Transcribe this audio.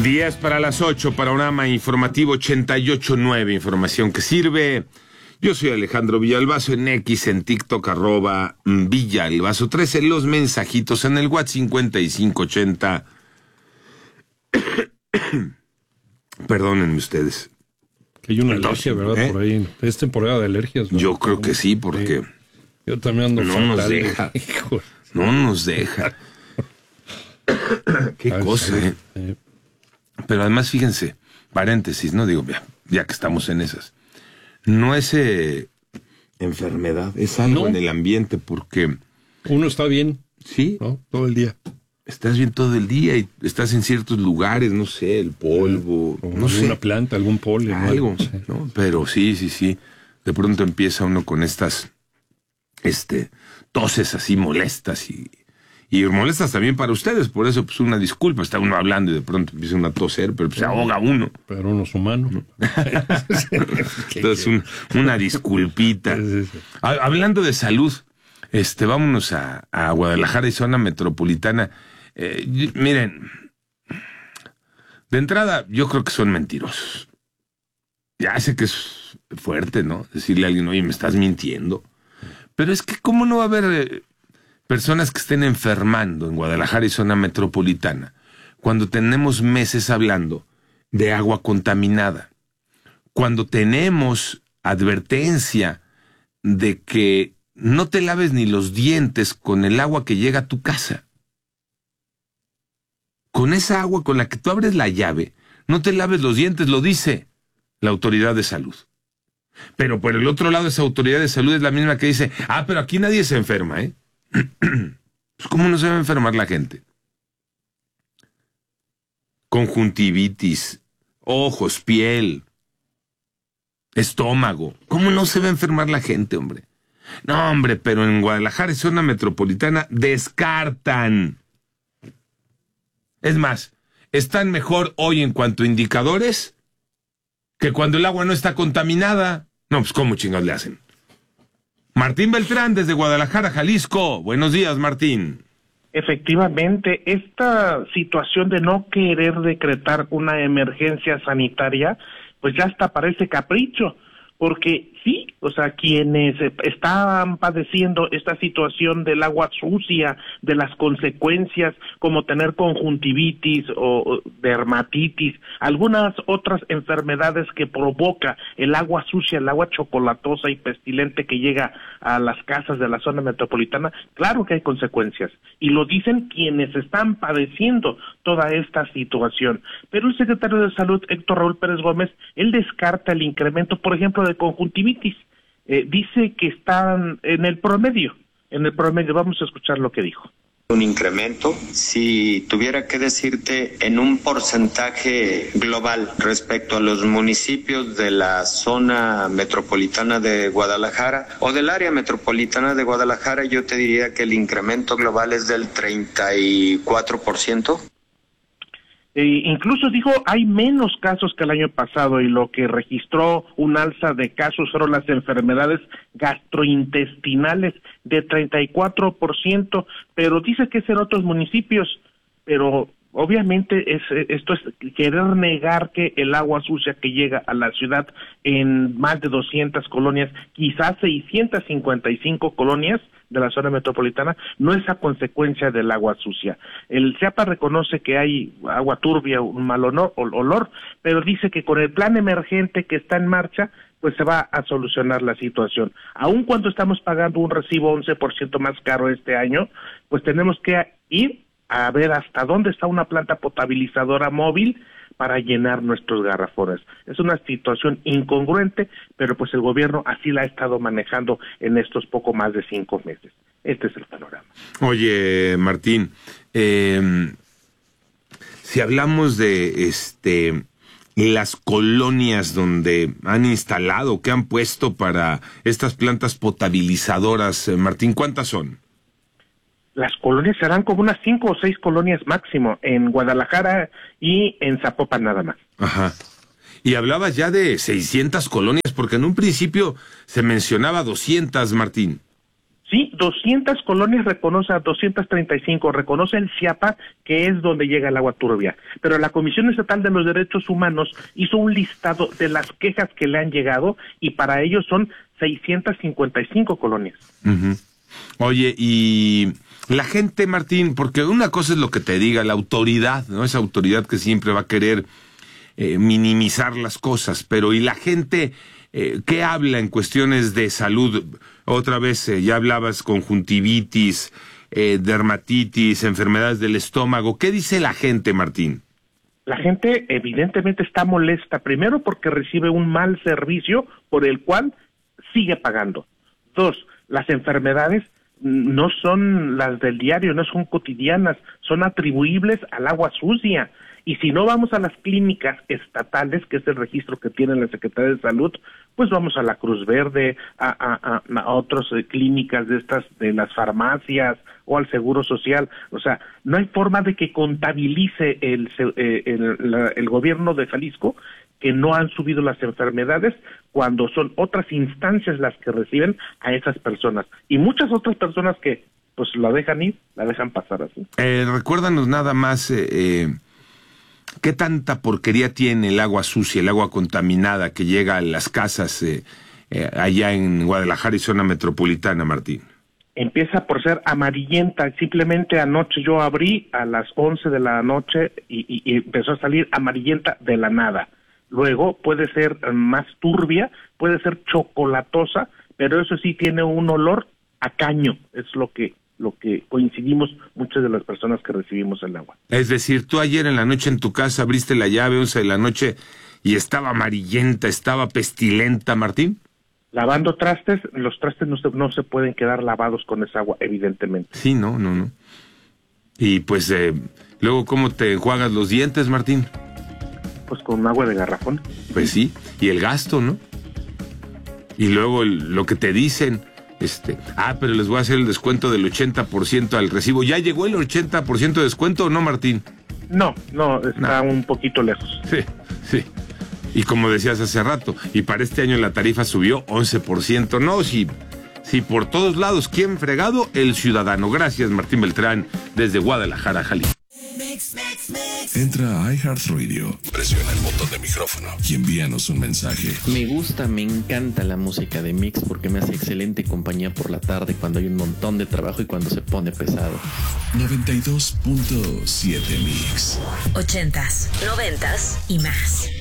10 para las 8, panorama informativo 88.9, información que sirve. Yo soy Alejandro Villalbazo, en X, en TikTok, @Villalbazo13, los mensajitos en el WhatsApp 5580. Perdónenme ustedes. Que hay una alergia, ¿verdad? Por ahí. Es temporada de alergias, ¿no? Yo creo que sí, porque... Yo también ando no fatal. Nos deja. Hijo. No nos deja. Qué cosa, ¿eh? Pero además, fíjense, paréntesis, ¿no? Digo, ya que estamos en esas. No es enfermedad, es algo en el ambiente, porque... Uno está bien. Sí. ¿No? Todo el día. Estás bien todo el día y estás en ciertos lugares, no sé, el polvo, no sé. Alguna planta, algún polen. Algo, ¿no? Pero sí. De pronto empieza uno con estas, toses así molestas y molestas también para ustedes, por eso pues una disculpa, está uno hablando y de pronto empieza uno a toser, pero pues, se ahoga uno. Pero uno es humano. ¿No? Entonces una disculpita. Sí. Hablando de salud, vámonos a Guadalajara y zona metropolitana. Miren, de entrada yo creo que son mentirosos. Ya sé que es fuerte, ¿no? Decirle a alguien, oye, me estás mintiendo. Pero es que ¿cómo no va a haber personas que estén enfermando en Guadalajara y zona metropolitana cuando tenemos meses hablando de agua contaminada? Cuando tenemos advertencia de que no te laves ni los dientes con el agua que llega a tu casa. Con esa agua con la que tú abres la llave, no te laves los dientes, lo dice la autoridad de salud. Pero por el otro lado, esa autoridad de salud es la misma que dice, pero aquí nadie se enferma, ¿eh? Pues ¿cómo no se va a enfermar la gente? Conjuntivitis, ojos, piel, estómago. ¿Cómo no se va a enfermar la gente, hombre? No, hombre, pero en Guadalajara y zona metropolitana descartan. Es más, están mejor hoy en cuanto a indicadores que cuando el agua no está contaminada. No, pues ¿cómo chingados le hacen? Martín Beltrán, desde Guadalajara, Jalisco. Buenos días, Martín. Efectivamente, esta situación de no querer decretar una emergencia sanitaria, pues ya hasta parece capricho, porque sí, o sea, quienes estaban padeciendo esta situación del agua sucia, de las consecuencias como tener conjuntivitis o dermatitis, algunas otras enfermedades que provoca el agua sucia, el agua chocolatosa y pestilente que llega a las casas de la zona metropolitana, claro que hay consecuencias, y lo dicen quienes están padeciendo toda esta situación. Pero el secretario de Salud, Héctor Raúl Pérez Gómez, él descarta el incremento, por ejemplo, de conjuntivitis. Dice que están en el promedio, vamos a escuchar lo que dijo. Un incremento, si tuviera que decirte en un porcentaje global respecto a los municipios de la zona metropolitana de Guadalajara o del área metropolitana de Guadalajara, yo te diría que el incremento global es del 34%. Incluso dijo, hay menos casos que el año pasado y lo que registró un alza de casos fueron las enfermedades gastrointestinales de 34%, pero dice que es en otros municipios, pero obviamente esto es querer negar que el agua sucia que llega a la ciudad en más de 200 colonias, quizás 655 colonias de la zona metropolitana, no es a consecuencia del agua sucia. El CEAPA reconoce que hay agua turbia, un mal olor, pero dice que con el plan emergente que está en marcha, pues se va a solucionar la situación. Aun cuando estamos pagando un recibo 11% más caro este año, pues tenemos que ir a ver hasta dónde está una planta potabilizadora móvil para llenar nuestros garrafones. Es una situación incongruente, pero pues el gobierno así la ha estado manejando en estos poco más de 5 meses. Este es el panorama. Oye, Martín, si hablamos de las colonias donde han instalado, que han puesto para estas plantas potabilizadoras, Martín, ¿cuántas son? Las colonias serán como unas 5 o 6 colonias máximo en Guadalajara y en Zapopan nada más. Ajá. Y hablabas ya de 600 colonias, porque en un principio se mencionaba 200, Martín. Sí, 200 colonias reconoce a 235, reconoce el CIAPA, que es donde llega el agua turbia. Pero la Comisión Estatal de los Derechos Humanos hizo un listado de las quejas que le han llegado y para ellos son 655 colonias. Uh-huh. Oye, y la gente, Martín, porque una cosa es lo que te diga la autoridad, ¿no? Esa autoridad que siempre va a querer minimizar las cosas, pero ¿y la gente qué habla en cuestiones de salud? Otra vez, ya hablabas conjuntivitis, dermatitis, enfermedades del estómago. ¿Qué dice la gente, Martín? La gente evidentemente está molesta, primero porque recibe un mal servicio por el cual sigue pagando. 2, las enfermedades no son las del diario, no son cotidianas, son atribuibles al agua sucia. Y si no vamos a las clínicas estatales, que es el registro que tiene la Secretaría de Salud, pues vamos a la Cruz Verde, a otras clínicas de estas, de las farmacias o al Seguro Social. O sea, no hay forma de que contabilice el gobierno de Jalisco que no han subido las enfermedades cuando son otras instancias las que reciben a esas personas. Y muchas otras personas que pues la dejan ir, la dejan pasar así. Recuérdanos nada más... ¿qué tanta porquería tiene el agua sucia, el agua contaminada que llega a las casas allá en Guadalajara y zona metropolitana, Martín? Empieza por ser amarillenta. Simplemente anoche yo abrí a las 11 de la noche y empezó a salir amarillenta de la nada. Luego puede ser más turbia, puede ser chocolatosa, pero eso sí tiene un olor a caño, es lo que coincidimos muchas de las personas que recibimos el agua. Es decir, tú ayer en la noche en tu casa abriste la llave 11 de la noche y estaba amarillenta, estaba pestilenta, Martín. Lavando trastes, los trastes no se pueden quedar lavados con esa agua, evidentemente. Sí, no. Y pues, luego, ¿cómo te enjuagas los dientes, Martín? Pues con agua de garrafón. Pues sí, y el gasto, ¿no? Y luego lo que te dicen... pero les voy a hacer el descuento del 80% al recibo. ¿Ya llegó el 80% de descuento o no, Martín? No, está un poquito lejos. Sí. Y como decías hace rato, y para este año la tarifa subió 11%. No, si por todos lados, ¿quién fregado? El ciudadano. Gracias, Martín Beltrán, desde Guadalajara, Jalisco. Entra a iHeartRadio, presiona el botón de micrófono y envíanos un mensaje. Me encanta la música de Mix porque me hace excelente compañía por la tarde cuando hay un montón de trabajo y cuando se pone pesado. 92.7 Mix. 80s, 90s y más.